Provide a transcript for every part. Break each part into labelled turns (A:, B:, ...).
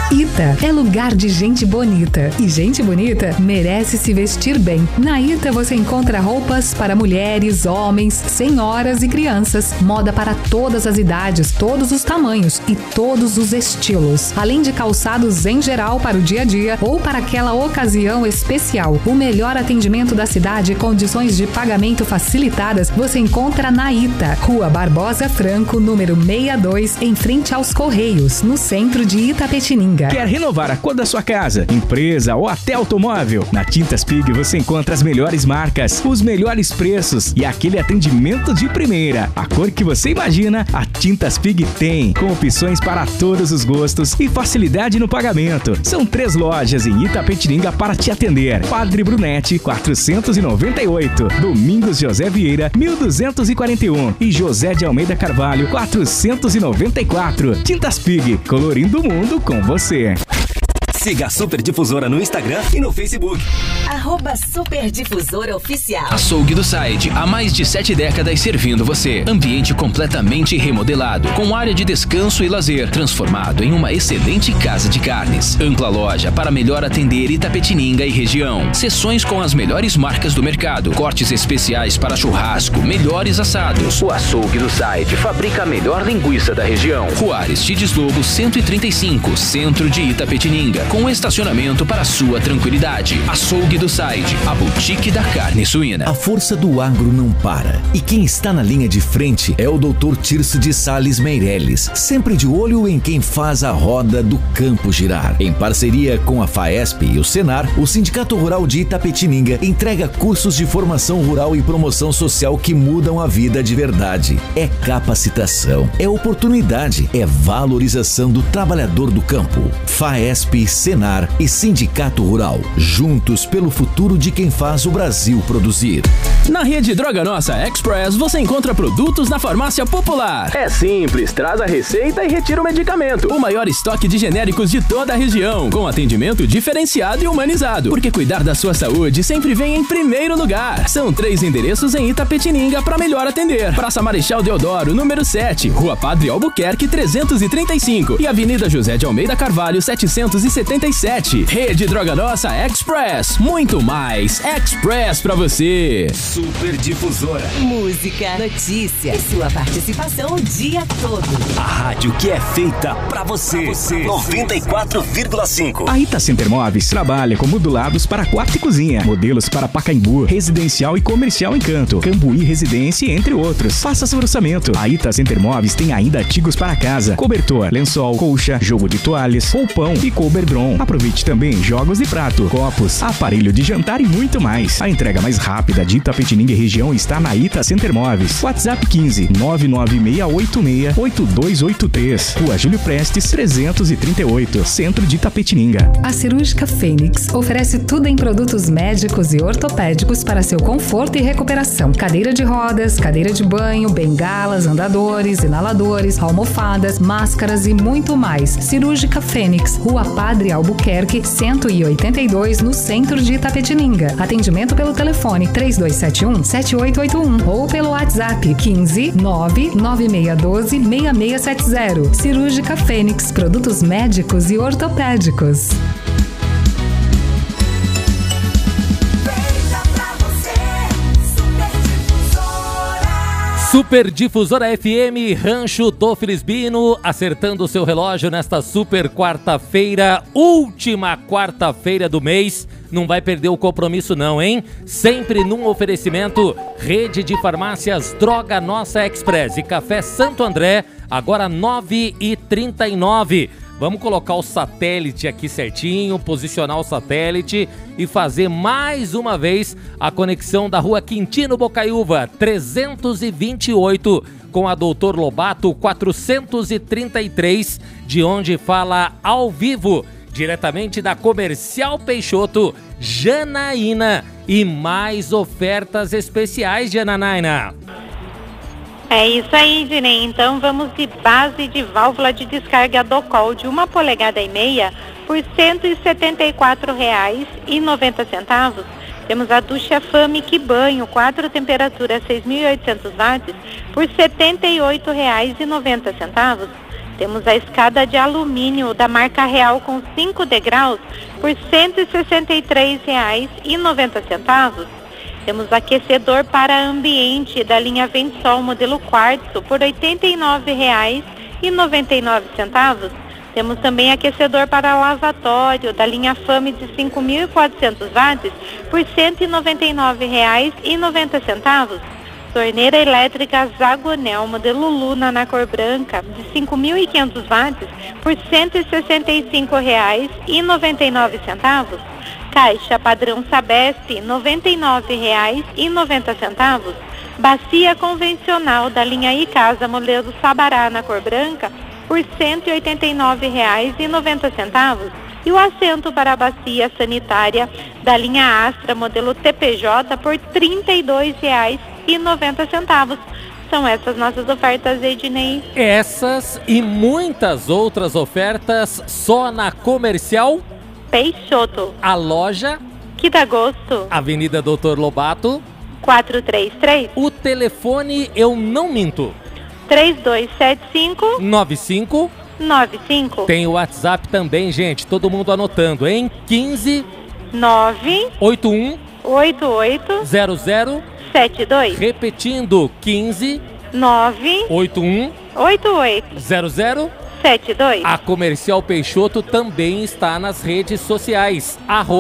A: Ita é lugar de gente bonita. E gente bonita merece se vestir bem. Na Ita você encontra roupas para mulheres, homens, senhoras e crianças. Moda para todas as idades, todos os tamanhos e todos os estilos. Além de calçados em geral para o dia a dia ou para aquela ocasião especial. O melhor atendimento da cidade e condições de pagamento facilitadas você encontra na Ita. Rua Barbosa Franco, número 62, em frente aos Correios, no centro de Itapetininga.
B: Quer renovar a cor da sua casa, empresa ou até automóvel? Na Tintas Pig você encontra as melhores marcas, os melhores preços e aquele atendimento de primeira. A cor que você imagina, a Tintas Pig tem, com opções para todos os gostos e facilidade no pagamento. São 3 lojas em Itapetininga para te atender. Padre Brunete, 498. Domingos José Vieira, 1241. E José de Almeida Carvalho, 494. Tintas Pig, colorindo o mundo com você.
C: Siga a Super Difusora no Instagram e no Facebook.
D: @Superdifusora Oficial.
E: Açougue do Side, há mais de 7 décadas servindo você. Ambiente completamente remodelado, com área de descanso e lazer, transformado em uma excelente casa de carnes. Ampla loja para melhor atender Itapetininga e região. Seções com as melhores marcas do mercado. Cortes especiais para churrasco, melhores assados. O Açougue do Side fabrica a melhor linguiça da região. Rua Aristides Lobo, 135, centro de Itapetininga. Com estacionamento para sua tranquilidade. Açougue do Side, a boutique da carne suína.
F: A força do agro não para. E quem está na linha de frente é o Dr. Tirso de Sales Meirelles, sempre de olho em quem faz a roda do campo girar. Em parceria com a FAESP e o Senar, o Sindicato Rural de Itapetininga entrega cursos de formação rural e promoção social que mudam a vida de verdade. É capacitação, é oportunidade, é valorização do trabalhador do campo. FAESP, Senar e Sindicato Rural, juntos pelo futuro de quem faz o Brasil produzir.
E: Na rede Droga Nossa Express você encontra produtos na farmácia popular. É simples, traz a receita e retira o medicamento. O maior estoque de genéricos de toda a região, com atendimento diferenciado e humanizado. Porque cuidar da sua saúde sempre vem em primeiro lugar. São 3 endereços em Itapetininga para melhor atender. Praça Marechal Deodoro, número 7, Rua Padre Albuquerque 335 e Avenida José de Almeida Carvalho 777. Rede Droga Nossa Express, muito mais Express pra você.
C: Super Difusora.
D: Música, notícia e sua participação o dia todo.
C: A rádio que é feita pra você. 94,5.
B: A Ita Center Móveis trabalha com modulados para quarto e cozinha, modelos para Pacaembu, residencial e comercial Encanto, Cambuí Residência, entre outros. Faça seu orçamento. A Ita Center Móveis tem ainda artigos para casa, cobertor, lençol, colcha, jogo de toalhas, roupão e coberdron. Aproveite também jogos de prato, copos, aparelho de jantar e muito mais. A entrega mais rápida de Itapetininga e região está na Ita Center Móveis. WhatsApp 15 99686 8283. Rua Júlio Prestes 338, centro de Itapetininga.
A: A Cirúrgica Fênix oferece tudo em produtos médicos e ortopédicos para seu conforto e recuperação. Cadeira de rodas, cadeira de banho, bengalas, andadores, inaladores, almofadas, máscaras e muito mais. Cirúrgica Fênix, Rua Padre Albuquerque 182, no centro de Itapetininga. Atendimento pelo telefone 3271-7881 ou pelo WhatsApp 15 99612 6670. Cirúrgica Fênix, produtos médicos e ortopédicos.
G: Super Difusora FM, Rancho do Felisbino, acertando o seu relógio nesta super quarta-feira, última quarta-feira do mês. Não vai perder o compromisso não, hein? Sempre num oferecimento, Rede de Farmácias Droga Nossa Express e Café Santo André, agora 9h39. Vamos colocar o satélite aqui certinho, posicionar o satélite e fazer mais uma vez a conexão da Rua Quintino Bocaiúva, 328, com a Doutor Lobato, 433, de onde fala ao vivo, diretamente da Comercial Peixoto, Janaína. E mais ofertas especiais, Janaína.
H: É isso aí, Dinei. Então vamos de base de válvula de descarga Docol de 1,5 polegadas por R$ 174,90. Temos a ducha Famic Banho, 4 temperaturas, 6.800 watts, por R$ 78,90. Temos a escada de alumínio da marca Real com 5 degraus por R$ 163,90. Temos aquecedor para ambiente da linha Vensol modelo quartzo por R$ 89,99. Temos também aquecedor para lavatório da linha Fame de 5.400 watts por R$ 199,90. Torneira elétrica Zagonel modelo Luna na cor branca de 5.500 watts por R$ 165,99. Caixa padrão Sabesp R$ 99,90. Bacia convencional da linha Icasa modelo Sabará na cor branca por R$ 189,90. E o assento para a bacia sanitária da linha Astra modelo TPJ por R$ 32,90. São essas nossas ofertas, Ednei.
G: Essas e muitas outras ofertas só na Comercial
H: Peixoto.
G: A loja
H: que dá gosto.
G: Avenida Doutor Lobato
H: 433.
G: O telefone eu não minto.
H: 3275 95.
G: Tem o WhatsApp também, gente. Todo mundo anotando, hein? 15
H: 9
G: 81
H: 88
G: 00
H: 72.
G: Repetindo, 15
H: 9
G: 81
H: 88
G: 00
H: 72.
G: A Comercial Peixoto também está nas redes sociais.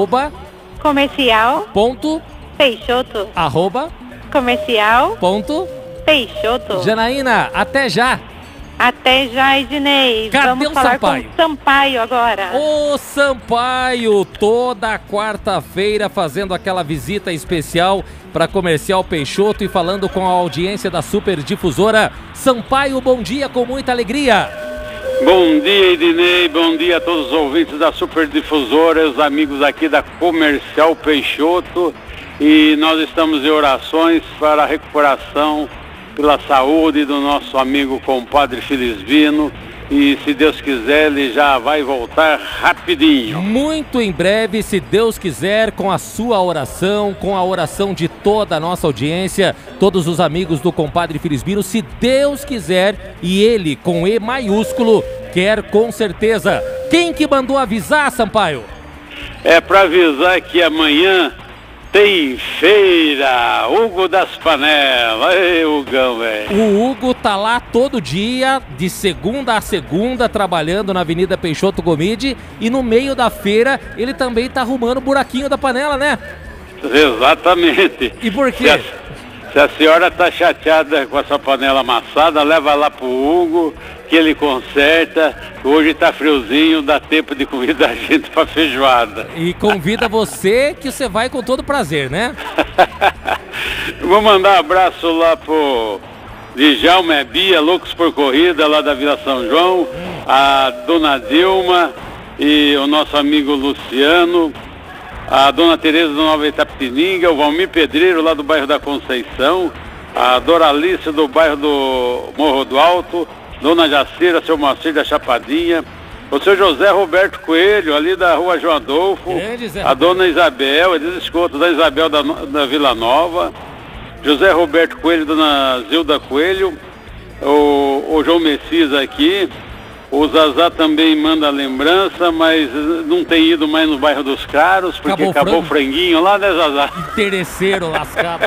H: Comercial
G: ponto
H: Peixoto. Comercial
G: ponto
H: Peixoto.
G: Janaína, até já.
H: Até já, Ednei.
G: Cadê
H: Vamos
G: o
H: falar
G: Sampaio?
H: com o Sampaio agora.
G: O Sampaio, toda quarta-feira fazendo aquela visita especial para Comercial Peixoto e falando com a audiência da Super Difusora. Sampaio, bom dia, com muita alegria.
I: Bom dia, Ednei, bom dia a todos os ouvintes da Super Difusora, os amigos aqui da Comercial Peixoto, e nós estamos em orações para a recuperação pela saúde do nosso amigo compadre Filisbino, e se Deus quiser ele já vai voltar rapidinho.
G: Muito em breve, se Deus quiser, com a sua oração, com a oração de toda a nossa audiência, todos os amigos do compadre Filisbino, se Deus quiser, e ele com E maiúsculo quer com certeza. Quem que mandou avisar, Sampaio?
I: É para avisar que amanhã tem feira, Hugo das Panelas. Ei, Hugão, velho.
G: O Hugo tá lá todo dia, de segunda a segunda, trabalhando na Avenida Peixoto Gomide, e no meio da feira ele também tá arrumando o buraquinho da panela, né?
I: Exatamente.
G: E por quê?
I: Se a senhora tá chateada com essa panela amassada, leva lá pro Hugo, que ele conserta. Hoje tá friozinho, dá tempo de convidar a gente pra feijoada.
G: E convida você, que você vai com todo prazer, né?
I: Vou mandar um abraço lá pro Djalma Bia, Loucos por Corrida, lá da Vila São João, a dona Dilma e o nosso amigo Luciano, a dona Tereza do Nova Itapetininga, o Valmir Pedreiro lá do bairro da Conceição, a Doralice do bairro do Morro do Alto, dona Jacira, seu Moacir da Chapadinha, o seu José Roberto Coelho, ali da rua João Adolfo, a dona Isabel, Edith Escoto da Isabel da Vila Nova, José Roberto Coelho, dona Zilda Coelho, o João Messias aqui, o Zazá também manda lembrança, mas não tem ido mais no bairro dos Caros, porque acabou o franguinho lá, né, Zazá?
G: Interesseiro lascado.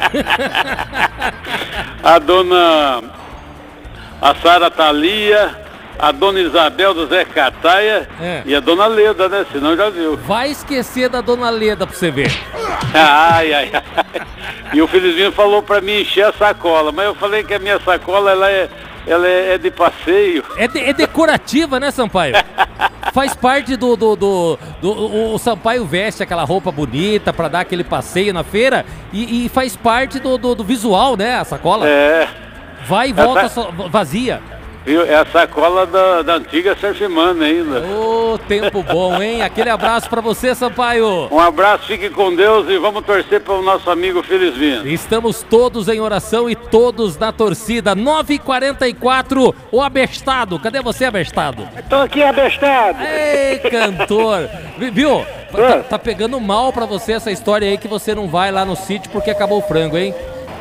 I: A Sara Thalia, a dona Isabel do Zé Cataia e a dona Leda, né? Senão já viu.
G: Vai esquecer da dona Leda pra você ver.
I: Ai. E o Felizinho falou pra mim encher a sacola, mas eu falei que a minha sacola ela é de passeio.
G: É decorativa, né, Sampaio? Faz parte o Sampaio veste aquela roupa bonita pra dar aquele passeio na feira e faz parte do visual, né, a sacola?
I: É.
G: Vai e volta vazia.
I: É a sacola da antiga Surfman ainda.
G: Ô, tempo bom, hein? Aquele abraço pra você, Sampaio.
I: Um abraço, fique com Deus e vamos torcer para o nosso amigo Filisbino.
G: Estamos todos em oração e todos na torcida. 9h44, o abestado. Cadê você, abestado?
J: Tô aqui, abestado.
G: Ei, cantor. Viu? Tá pegando mal pra você essa história aí que você não vai lá no sítio porque acabou o frango, hein?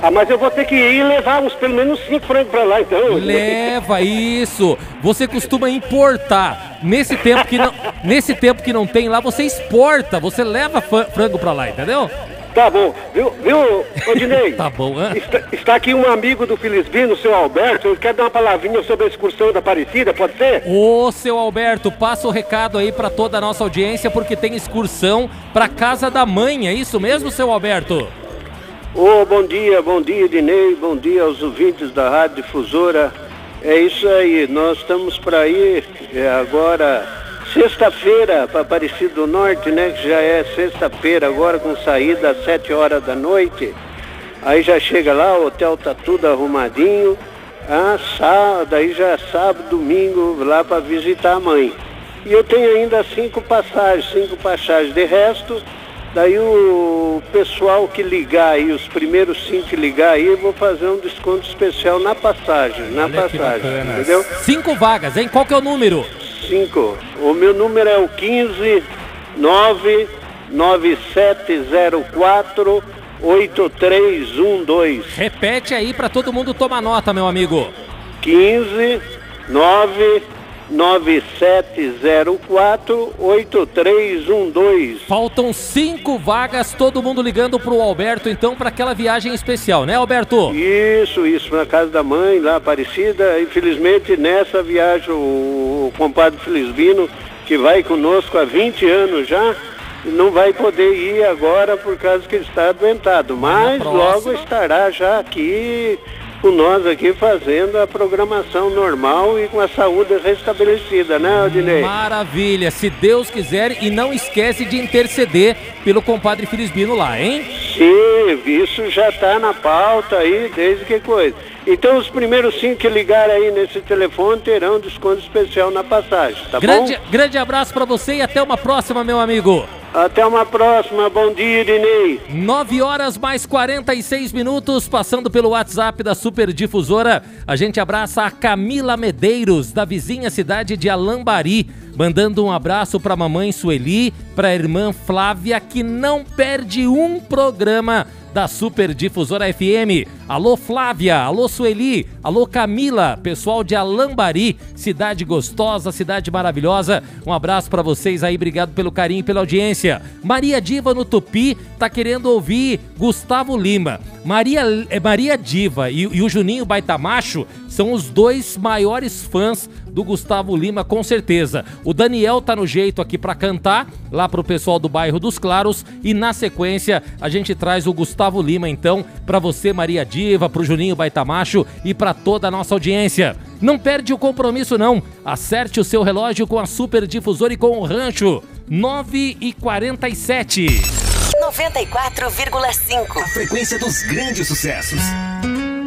J: Ah, mas eu vou ter que ir levar pelo menos 5 frangos pra lá, então.
G: Leva isso. Você costuma importar. Nesse tempo que não tem lá, você exporta. Você leva frango pra lá, entendeu?
J: Tá bom. Viu, Odinei?
G: Tá bom,
J: está aqui um amigo do Felisbino, o seu Alberto. Ele quer dar uma palavrinha sobre a excursão da Aparecida, pode ser?
G: Ô, seu Alberto, passa o recado aí pra toda a nossa audiência, porque tem excursão pra Casa da Mãe. É isso mesmo, seu Alberto?
J: Bom dia, Ednei, bom dia aos ouvintes da Rádio Difusora. É isso aí, nós estamos para ir agora, sexta-feira, para Aparecida do Norte, né, que já é sexta-feira agora, com saída às 7 horas da noite. Aí já chega lá, o hotel tá tudo arrumadinho, daí já é sábado, domingo, lá para visitar a mãe. E eu tenho ainda 5 passagens, de resto... Daí o pessoal que ligar aí, os primeiros 5 que ligar aí, eu vou fazer um desconto especial na passagem, entendeu?
G: 5 vagas, hein? Qual que é o número?
J: 5. O meu número é o 15-99704-8312.
G: Repete aí pra todo mundo tomar nota, meu amigo.
J: 15-99704-8312.
G: Faltam 5 vagas, todo mundo ligando pro Alberto, então, para aquela viagem especial, né, Alberto?
J: Isso, na casa da mãe, lá Aparecida. Infelizmente, nessa viagem, o compadre Felisbino, que vai conosco há 20 anos já, não vai poder ir agora por causa que ele está adoentado. Mas logo estará já aqui... com nós aqui fazendo a programação normal e com a saúde restabelecida, né, Odinei?
G: Maravilha, se Deus quiser, e não esquece de interceder pelo compadre Felisbino lá, hein?
J: Sim, isso já tá na pauta aí, desde que coisa. Então os primeiros 5 que ligarem aí nesse telefone terão desconto especial na passagem, tá bom?
G: Grande abraço pra você e até uma próxima, meu amigo.
J: Até uma próxima, bom dia, Irinei.
G: 9 horas mais 46 minutos, passando pelo WhatsApp da Super Difusora. A gente abraça a Camila Medeiros, da vizinha cidade de Alambari, mandando um abraço pra mamãe Sueli, pra irmã Flávia, que não perde um programa da Super Difusora FM. Alô Flávia, alô Sueli, alô Camila, pessoal de Alambari, cidade gostosa, cidade maravilhosa. Um abraço pra vocês aí, obrigado pelo carinho e pela audiência. Maria Diva no Tupi tá querendo ouvir Gustavo Lima. Maria Diva e o Juninho Baitamacho são os 2 maiores fãs do Gustavo Lima, com certeza. O Daniel tá no jeito aqui pra cantar, lá pro pessoal do bairro dos Claros, e na sequência a gente traz o Gustavo Lima, então, pra você, Maria Diva, pro Juninho Baitamacho e pra toda a nossa audiência. Não perde o compromisso, não. Acerte o seu relógio com a Super Difusora e com o Rancho. 9h47.
D: 94,5.
C: A frequência dos grandes sucessos.